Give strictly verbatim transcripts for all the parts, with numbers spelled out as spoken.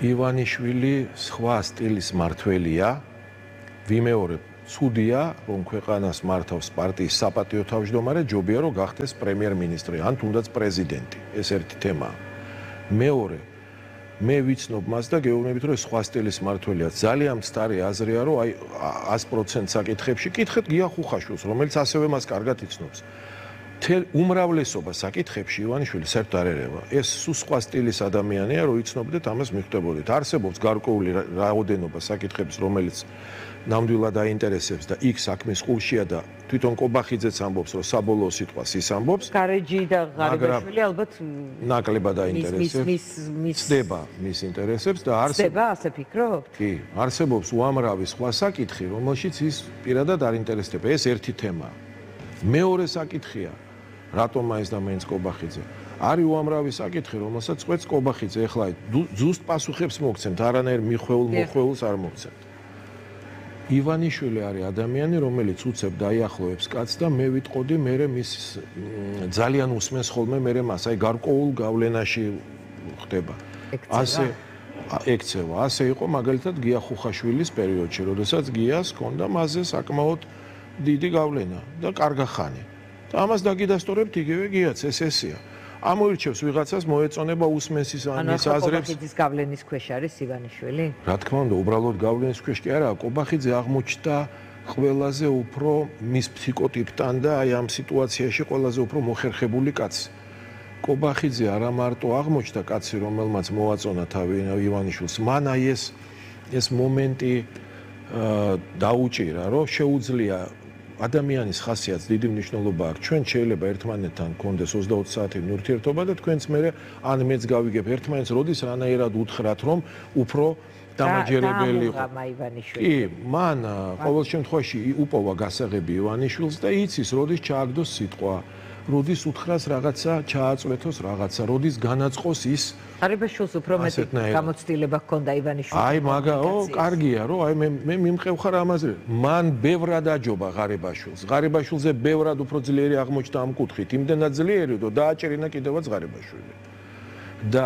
ივანიშვილი სხვა სტილის მმართველია, ვიმეორებ, ცუდია, რომ ქვეყანას მართავს პარტიის საპატიო თავმჯდომარე, ჯობია რომ გახდეს პრემიერ-მინისტრი, ან თუნდაც პრეზიდენტი. ეს ერთი თემაა. მეორე, მე ვიცნობ მას და გეუბნებით, რომ სხვა სტილის მმართველია. ძალიან მცდარი აზრია, რომ აი ას პროცენტ საკითხებში კითხეთ გია ხუხაშვილს, რომელიც ასევე მას კარგად იცნობს. უმრავლესობა საკითხებში ივანიშვილი საერთოდ არ ერევა. ეს სულ სხვა სტილის ადამიანია, რომ იცნობდეთ, ამას მიხვდებოდით. არსებობს გარკვეული რაოდენობა საკითხების, რომელიც ნამდვილად აინტერესებს და იქ საქმის ყურშია და თვითონ კობახიძეც ამბობს, რომ საბოლოო სიტყვას ის ამბობს. გარეჯი და ღარიბაშვილი ალბათ ნაკლებად აინტერესებს. ცდება მის ინტერესებს და არსებობს. ცდება, ასე ფიქრობთ? კი, არსებობს უამრავი სხვა საკითხი, რომელშიც ის პირადად არ ინტერესდება. ეს ერთი თემაა. მეორე საკითხია, რატომ მაინც და მაინც კობახიძე? არის უამრავი საკითხი, რომელსაც წყვეტს კობახიძე. ეხლა ზუსტ პასუხებს მოგცემთ, არანაირ მიხვეულ მოხვეულს არ მოგცემთ. ივანიშვილი არის ადამიანი, რომელიც უცებ დაიახლოვებს კაცს და მე ვიტყოდი, მე მის ძალიან უსმენს ხოლმე მე მას, აი გარკვეულ გავლენაში ხდება. ასე ექცევა. ასე იყო მაგალითად გია ხუხაშვილის პერიოდში, როდესაც გიას ჰქონდა მასზე საკმაოდ დიდი გავლენა და კარგა ხანი. და ამას დაგიდასტურებთ იგივე გიაც, ეს ესეა. ამოირჩევს ვიღაცას მოეწონება უსმენს ის ამის აზრებს. კობახიძის გავლენის ქვეშ არის ივანიშვილი? რა თქმა უნდა, უბრალოდ გავლენის ქვეშ კი არა, კობახიძე აღმოჩნდა ყველაზე უფრო მის ფსიქოტიპთან და აი ამ სიტუაციაში ყველაზე უფრო მოხერხებული კაცი. კობახიძე არა მარტო აღმოჩნდა კაცი, რომელმაც მოაწონა თავი ივანიშვილს, მან აი ეს ეს მომენტი დაუჭირა, რომ შეუძლია ადამიანის ხასიათს დიდი მნიშვნელობა აქვს. ჩვენ შეიძლება ერთმანეთთან გქონდეს ოცდაოთხ საათიანი ურთიერთობა და თქვენც მე ან მეც გავიგებ ერთმანეთს, როდის რანაირად უთხრათ, რომ უფრო დამაჯერებელი იყო. კი, მან ყოველ შემთხვევაში უპოვა გასაღები ივანიშვილს და იცის, როდის ჩააგდოს სიტყვა, როდის უთხრას რაღაცა, ჩააწვეთოს რაღაცა, როდის განაწყოს ის ღარიბაშვილს უფრო მეტი გამოცდილება ჰქონდა ივანიშვილს. აი მაგა, ო, კარგია, რომ აი მე მე მიმყევხარ ამაზე. მან ბევრად აჯობა ღარიბაშვილს. ღარიბაშვილზე ბევრად უფრო ძლიერი აღმოჩნდა ამ კუთხით, იმდენად ძლიერი, რომ დააჭერინა კიდევაც ღარიბაშვილი. და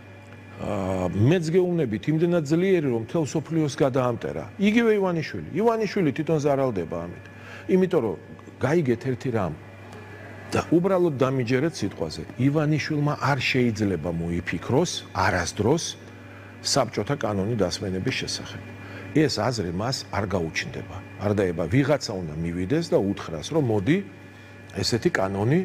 მეც გეუბნებით, იმდენად ძლიერი, რომ მთელ სოფლიოს გადაამტერა. იგივე ივანიშვილი. ივანიშვილი თვითონ ზარალდება ამით. იმიტომ რომ გაიგეთ ერთი რამ და უბრალოდ დამიჯერეთ სიტყვაზე. ივანიშვილმა არ შეიძლება მოიფიქროს არასდროს საბჭოთა კანონი დასმენების შესახებ. ეს აზრი მას არ გაუჩნდება. არ დაება, ვიღაცა უნდა მივიდეს და უთხრას, რომ მოდი ესეთი კანონი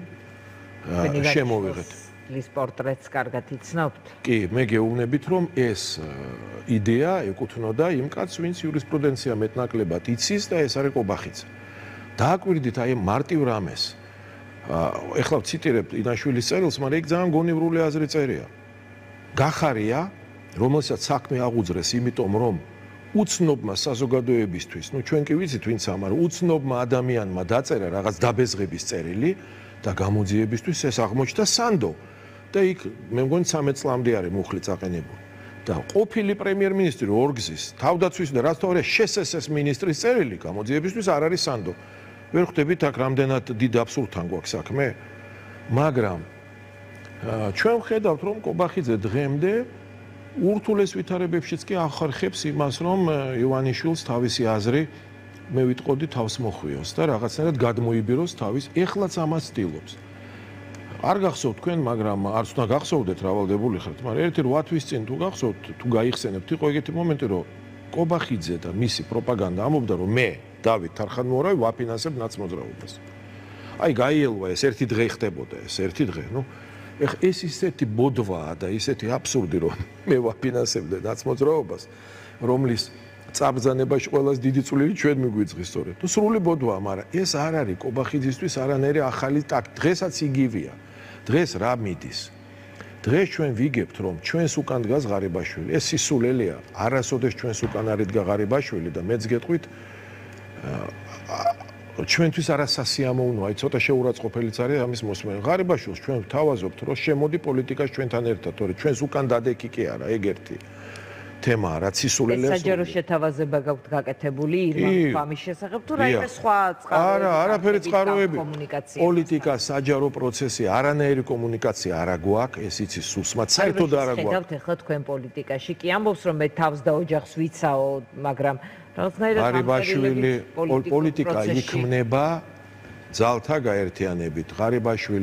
შემოვიღეთ. ის პორტრეტს კარგად იცნობთ? კი, მე გეუბნებით, რომ ეს იდეა ეკუთვნოდა იმ კაცს, ვინც იურისპრუდენცია მეტნაკლებად იცის და ეს არის კობახიძე. დააკვირდით აი მარტივ რამეს. ეხლა ვციტირებ ივანიშვილის წერილს, მაგრამ იქ ძალიან გონივრული აზრი წერია. გახარია, რომელსაც საქმე აღუძრეს, იმიტომ რომ უცნობმა საზოგადოებისთვის, ну ჩვენ კი ვიცით ვინც ამარ, უცნობმა ადამიანმა დაწერა რაღაც დაბეზღების წერილი და გამოძიებისთვის ეს აღმოჩნდა სანდო. და იქ მე მგონი ცამეტ წლამდე არის მუხლი წაყენებული. და ყოფილი პრემიერ-მინისტრი ორგზის, თავდაცვის და რაც თორე შსს მინისტრის წერილი გამოძიებისთვის არ არის სანდო. ვერ ხვდებით აქ რამდენად დიდ აბსურდთან გვაქვს საქმე, მაგრამ ჩვენ ვხედავთ, რომ კობახიძე დღემდე ურთულეს ვითარებებშიც კი ახარხებს იმას, რომ ივანიშვილს თავისი აზრი მე ვიტყოდი თავს მოხვიოს და რაღაცნაირად გადმოიბიროს თავის, ეხლაც ამას ცდილობს. არ გახსოვთ თქვენ, მაგრამ არც უნდა გახსოვდეთ, რავალდებული ხართ, მაგრამ ერთი რვა თვის წინ თუ გახსოვთ, თუ გაიხსენებთ, იყო ეგეთი მომენტი, რომ კობახიძე და მისი პროპაგანდა ამბობდა, რომ მე დავით თარხანმოურავი ვაფინანსებ ნაცმოძრაობას. აი გაიელვა ეს ერთი დღე ხდებოდა ეს ერთი დღე, ნუ ეხ ეს ისეთი ბოდვაა და ისეთი აბსურდი, რომ მე ვაფინანსებდე ნაცმოძრაობას, რომლის წაბრძანებაში ყველას დიდი წვლილი ჩვენ მიგვიძღის სწორედ. ნუ სრული ბოდვაა, მაგრამ ეს არ არის კობახიძისთვის არანაირი ახალი ტაქტი. დღესაც იგივეა. დღეს რა მიდის? დღეს ჩვენ ვიგებთ, რომ ჩვენს უკან დგას ღარიბაშვილი. ეს სისულელეა. არასოდეს ჩვენს უკან არ იდგა ღარიბაშვილი და მეც გეტყვით ჩვენთვის არასასიამოვნოა, აი ცოტა შეურაცხყოფელიც არის ამის მოსმენა. ღარიბაშვილს ჩვენ ვთავაზობთ, რომ შემოდი პოლიტიკას ჩვენთან ერთად, თორე ჩვენს უკან დადეკი კი არა, ეგ ერთი. თემაა, რაც ისულელებს. საჯარო შეთავაზება გაქვთ გაკეთებული ირმან ფამის შესახებ თუ რაიმე სხვა წყაროები? არა, არაფერი წყაროები. პოლიტიკა, საჯარო პროცესი, არანაირი კომუნიკაცია არ გვაქვს, ეს იცი სუსმად, საერთოდ არ გვაქვს. ხედავთ ახლა თქვენ პოლიტიკაში კი ამბობს რომ მე თავს და ოჯახს ვიცაო, მაგრამ რაღაცნაირად ღარიბაშვილი პოლიტიკა იქმნება ძალთა გაერთიანებით. ღარიბაშვილი